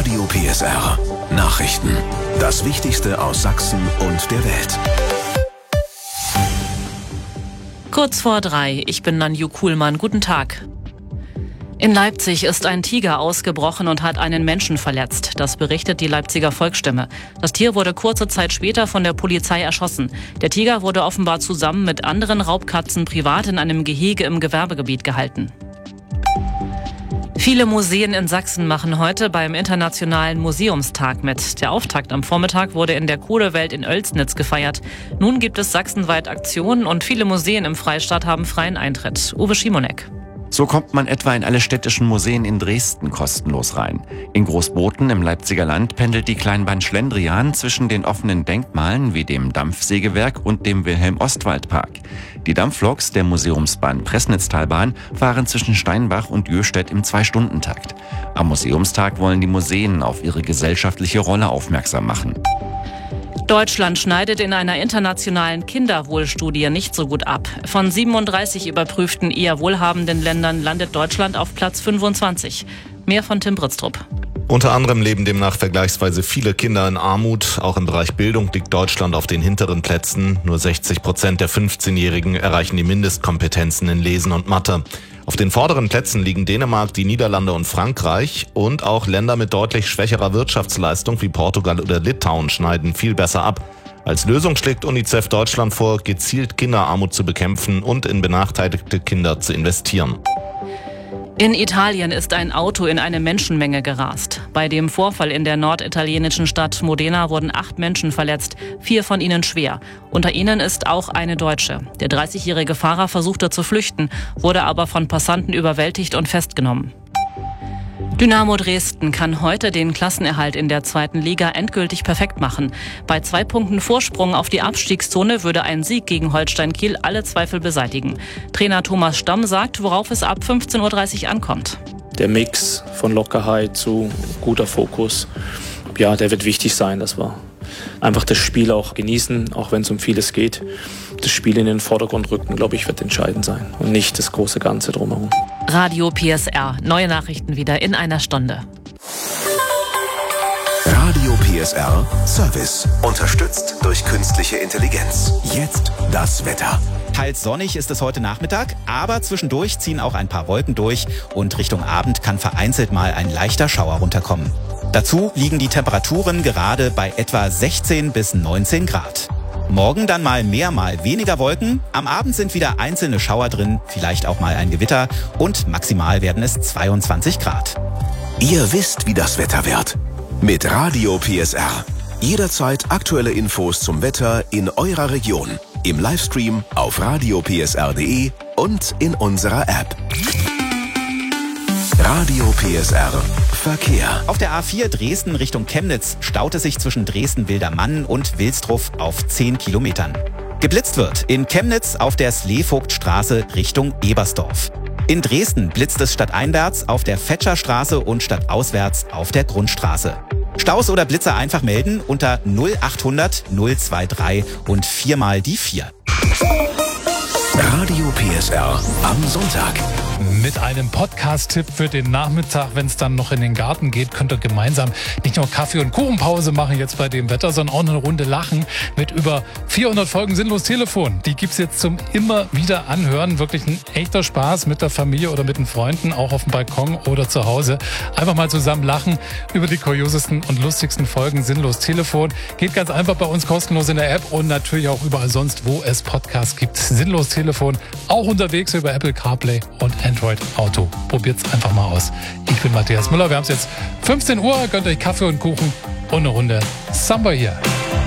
Radio PSR. Nachrichten. Das Wichtigste aus Sachsen und der Welt. Kurz vor 3, ich bin Nanju Kuhlmann. Guten Tag. In Leipzig ist ein Tiger ausgebrochen und hat einen Menschen verletzt. Das berichtet die Leipziger Volksstimme. Das Tier wurde kurze Zeit später von der Polizei erschossen. Der Tiger wurde offenbar zusammen mit anderen Raubkatzen privat in einem Gehege im Gewerbegebiet gehalten. Viele Museen in Sachsen machen heute beim Internationalen Museumstag mit. Der Auftakt am Vormittag wurde in der Kohlewelt in Oelsnitz gefeiert. Nun gibt es sachsenweit Aktionen und viele Museen im Freistaat haben freien Eintritt. Uwe Schimonek. So kommt man etwa in alle städtischen Museen in Dresden kostenlos rein. In Großboten im Leipziger Land pendelt die Kleinbahn Schlendrian zwischen den offenen Denkmalen wie dem Dampfsägewerk und dem Wilhelm-Ostwald-Park. Die Dampfloks der Museumsbahn Pressnitztalbahn fahren zwischen Steinbach und Jöstedt im 2-Stunden-Takt. Am Museumstag wollen die Museen auf ihre gesellschaftliche Rolle aufmerksam machen. Deutschland schneidet in einer internationalen Kinderwohlstudie nicht so gut ab. Von 37 überprüften eher wohlhabenden Ländern landet Deutschland auf Platz 25. Mehr von Tim Britztrup. Unter anderem leben demnach vergleichsweise viele Kinder in Armut. Auch im Bereich Bildung liegt Deutschland auf den hinteren Plätzen. Nur 60% der 15-Jährigen erreichen die Mindestkompetenzen in Lesen und Mathe. Auf den vorderen Plätzen liegen Dänemark, die Niederlande und Frankreich, und auch Länder mit deutlich schwächerer Wirtschaftsleistung wie Portugal oder Litauen schneiden viel besser ab. Als Lösung schlägt UNICEF Deutschland vor, gezielt Kinderarmut zu bekämpfen und in benachteiligte Kinder zu investieren. In Italien ist ein Auto in eine Menschenmenge gerast. Bei dem Vorfall in der norditalienischen Stadt Modena wurden 8 Menschen verletzt, 4 von ihnen schwer. Unter ihnen ist auch eine Deutsche. Der 30-jährige Fahrer versuchte zu flüchten, wurde aber von Passanten überwältigt und festgenommen. Dynamo Dresden kann heute den Klassenerhalt in der 2. Liga endgültig perfekt machen. Bei 2 Punkten Vorsprung auf die Abstiegszone würde ein Sieg gegen Holstein Kiel alle Zweifel beseitigen. Trainer Thomas Stamm sagt, worauf es ab 15:30 Uhr ankommt. Der Mix von Lockerheit zu guter Fokus, ja, der wird wichtig sein, dass wir einfach das Spiel auch genießen, auch wenn es um vieles geht. Das Spiel in den Vordergrund rücken, glaube ich, wird entscheidend sein und nicht das große Ganze drumherum. Radio PSR. Neue Nachrichten wieder in einer Stunde. Radio PSR Service. Unterstützt durch künstliche Intelligenz. Jetzt das Wetter. Teils sonnig ist es heute Nachmittag, aber zwischendurch ziehen auch ein paar Wolken durch und Richtung Abend kann vereinzelt mal ein leichter Schauer runterkommen. Dazu liegen die Temperaturen gerade bei etwa 16 bis 19 Grad. Morgen dann mal mehr, mal weniger Wolken. Am Abend sind wieder einzelne Schauer drin, vielleicht auch mal ein Gewitter und maximal werden es 22 Grad. Ihr wisst, wie das Wetter wird. Mit Radio PSR. Jederzeit aktuelle Infos zum Wetter in eurer Region. Im Livestream auf radiopsr.de und in unserer App. Radio PSR Verkehr. Auf der A4 Dresden Richtung Chemnitz staut es sich zwischen Dresden-Wildermann und Wilsdruff auf 10 Kilometern. Geblitzt wird in Chemnitz auf der Sleevogtstraße Richtung Ebersdorf. In Dresden blitzt es stadteinwärts auf der Fetscherstraße und stadtauswärts auf der Grundstraße. Staus oder Blitzer einfach melden unter 0800 023 und 4 mal die 4. Radio PSR am Sonntag. Mit einem Podcast-Tipp für den Nachmittag, wenn es dann noch in den Garten geht, könnt ihr gemeinsam nicht nur Kaffee- und Kuchenpause machen jetzt bei dem Wetter, sondern auch eine Runde lachen mit über 400 Folgen Sinnlos Telefon. Die gibt's jetzt zum immer wieder anhören. Wirklich ein echter Spaß mit der Familie oder mit den Freunden, auch auf dem Balkon oder zu Hause. Einfach mal zusammen lachen über die kuriosesten und lustigsten Folgen Sinnlos Telefon. Geht ganz einfach bei uns kostenlos in der App und natürlich auch überall sonst, wo es Podcasts gibt. Sinnlos Telefon, auch unterwegs über Apple CarPlay und Android Auto. Probiert's einfach mal aus. Ich bin Matthias Müller. Wir haben es jetzt 15 Uhr. Gönnt euch Kaffee und Kuchen und eine Runde Samba hier.